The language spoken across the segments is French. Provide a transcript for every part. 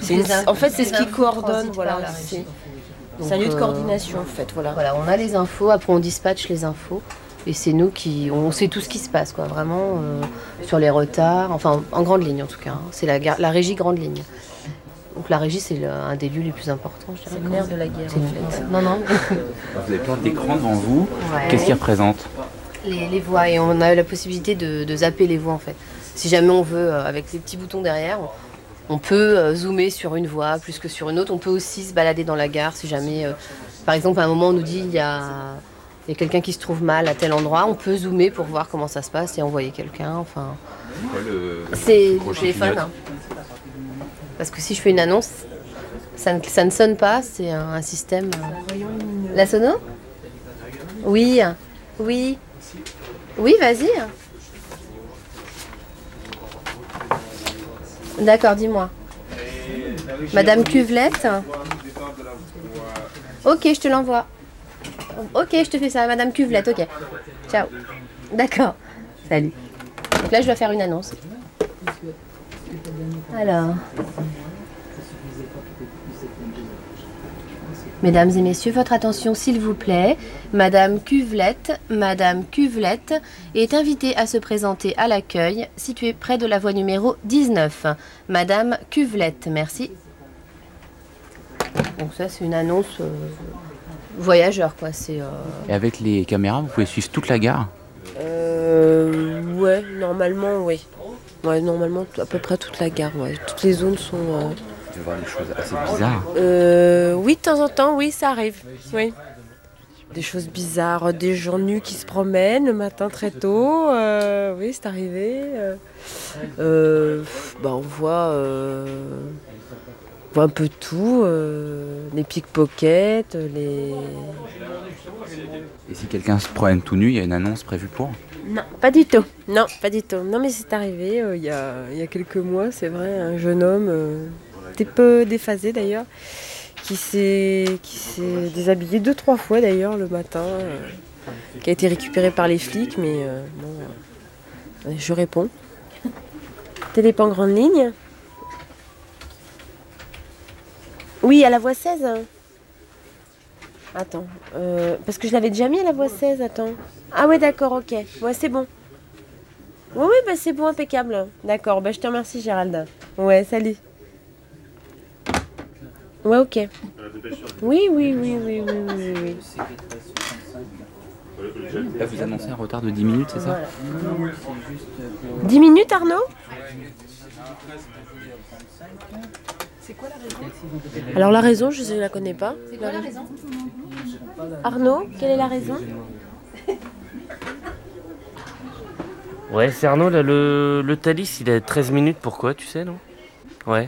En fait, c'est ce qui coordonne, voilà. Donc, C'est un lieu de coordination, en fait, voilà. Voilà, on a les infos, après on dispatche les infos. Et c'est nous on sait tout ce qui se passe, quoi, vraiment, sur les retards, enfin, en grande ligne en tout cas. Hein. C'est la régie grande ligne. Donc la régie, c'est un des lieux les plus importants, je dirais. C'est le nerf de la guerre, en fait. Non. Vous avez plein d'écrans devant vous. Ouais. Qu'est-ce qu'ils représentent? Les voix, et on a la possibilité de zapper les voix, en fait. Si jamais on veut, avec ces petits boutons derrière, on peut zoomer sur une voie plus que sur une autre. On peut aussi se balader dans la gare si jamais, par exemple, à un moment, on nous dit il y a quelqu'un qui se trouve mal à tel endroit. On peut zoomer pour voir comment ça se passe et envoyer quelqu'un. Enfin, c'est le téléphone. Hein. Parce que si je fais une annonce, ça ne sonne pas. C'est un système. La sono? Oui, vas-y. D'accord, dis-moi. Madame Cuvelette. Ok, je te l'envoie. Ok, je te fais ça, Madame Cuvelette, ok. Ciao. D'accord. Salut. Donc là, je dois faire une annonce. Alors. Mesdames et messieurs, votre attention s'il vous plaît. Madame Cuvelette est invitée à se présenter à l'accueil, situé près de la voie numéro 19. Madame Cuvelette, merci. Donc ça, c'est une annonce voyageur, quoi. Et avec les caméras, vous pouvez suivre toute la gare? Ouais, normalement, oui. Ouais, normalement, à peu près toute la gare, ouais. Toutes les zones sont... Tu vas voir des choses assez bizarres. Oui, de temps en temps, oui, ça arrive. Oui. Des choses bizarres, des gens nus qui se promènent le matin très tôt. Oui, c'est arrivé. On voit un peu tout. Les pickpockets, les... Et si quelqu'un se promène tout nu, il y a une annonce prévue pour? Non, pas du tout. Non, pas du tout. Non, mais c'est arrivé il y a quelques mois, c'est vrai, un jeune homme, un petit peu déphasé d'ailleurs, qui s'est déshabillé 2-3 fois d'ailleurs le matin, qui a été récupéré par les flics, mais je réponds. Télé en grande ligne. Oui, à la voie 16. Attends, parce que je l'avais déjà mis à la voie 16, attends. Ah ouais, d'accord, ok. Ouais, c'est bon. Oui, bah c'est bon, impeccable. D'accord, bah je te remercie, Gérald. Ouais, salut. Ouais, ok. Oui. Là, vous annoncez un retard de 10 minutes, c'est ça? 10 minutes, Arnaud? C'est quoi la raison? Alors la raison, je ne la connais pas. C'est quoi la raison? Arnaud, quelle est la raison? Ouais, c'est Arnaud, là, le Thalys, il a 13 minutes, pourquoi, tu sais, non? Ouais.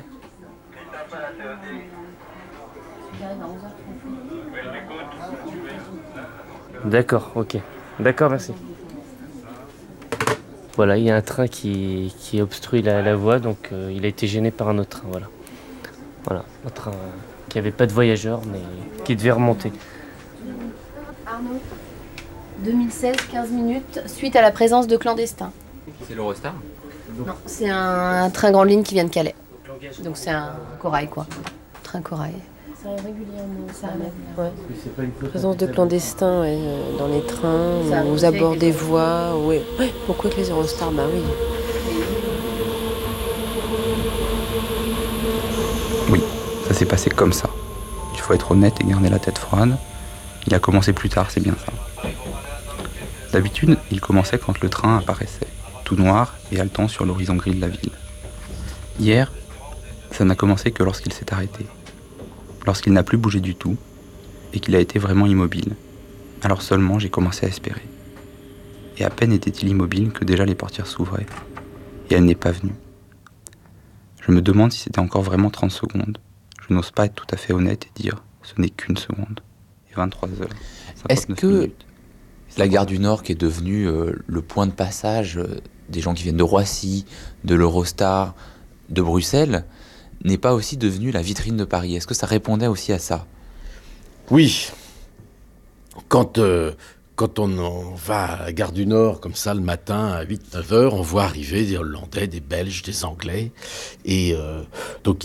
D'accord, ok. D'accord, merci. Voilà, il y a un train qui obstrue la voie, donc il a été gêné par un autre train, voilà. Voilà, un train qui n'avait pas de voyageurs, mais qui devait remonter. Arnaud, 2016, 15 minutes, suite à la présence de clandestins. C'est l'Eurostar? Non, c'est un train grande ligne qui vient de Calais. Donc c'est un corail, quoi. Train corail. Ça arrive régulièrement, ça arrive. Ouais. Présence de clandestins dans les trains, aux abords des voies. Ouais. Pourquoi que les Eurostars? Bah oui. Oui, ça s'est passé comme ça. Il faut être honnête et garder la tête froide. Il a commencé plus tard, c'est bien ça. D'habitude, il commençait quand le train apparaissait, tout noir et haletant sur l'horizon gris de la ville. Hier, ça n'a commencé que lorsqu'il s'est arrêté. Lorsqu'il n'a plus bougé du tout, et qu'il a été vraiment immobile. Alors seulement j'ai commencé à espérer. Et à peine était-il immobile que déjà les portières s'ouvraient. Et elle n'est pas venue. Je me demande si c'était encore vraiment 30 secondes. Je n'ose pas être tout à fait honnête et dire ce n'est qu'une seconde. Et 23 heures. Est-ce que minutes. la gare du Nord, qui est devenue le point de passage des gens qui viennent de Roissy, de l'Eurostar, de Bruxelles, n'est pas aussi devenue la vitrine de Paris? Est-ce que ça répondait aussi à ça? Oui. Quand on en va à la gare du Nord, comme ça, le matin, à 8-9 heures, on voit arriver des Hollandais, des Belges, des Anglais. Et donc,